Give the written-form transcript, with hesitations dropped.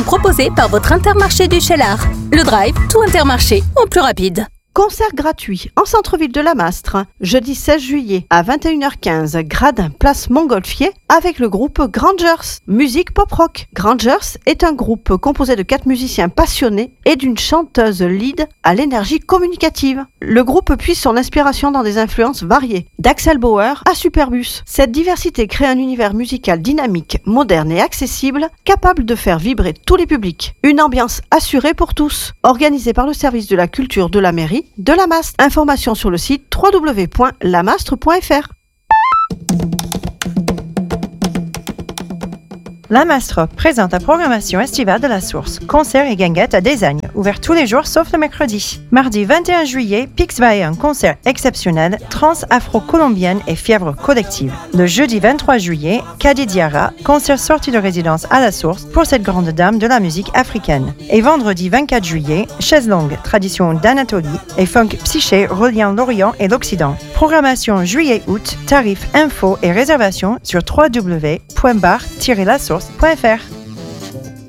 Proposé par votre Intermarché du Cheylard. Le Drive, tout Intermarché, en plus rapide. Concert gratuit en centre-ville de La Mastre, jeudi 16 juillet à 21h15, Gradin, place Montgolfier, avec le groupe Grangers, musique pop-rock. Grangers est un groupe composé de 4 musiciens passionnés et d'une chanteuse lead à l'énergie communicative. Le groupe puise son inspiration dans des influences variées, d'Axel Bauer à Superbus. Cette diversité crée un univers musical dynamique, moderne et accessible, capable de faire vibrer tous les publics. Une ambiance assurée pour tous, organisée par le service de la culture de la mairie de La Mastre. Information sur le site www.lamastre.fr. La Mastre présente la programmation estivale de la Source. Concerts et guinguettes à Désagne, ouvert tous les jours sauf le mercredi. Mardi 21 juillet, Pix Vae, un concert exceptionnel, trance afro-colombienne et fièvre collective. Le jeudi 23 juillet, Kadi Diarra, concert sortie de résidence à la Source pour cette grande dame de la musique africaine. Et vendredi 24 juillet, Chaise longue, tradition d'Anatolie et funk psyché reliant l'Orient et l'Occident. Programmation juillet-août, tarifs, infos et réservations sur www.bar-lasource.fr.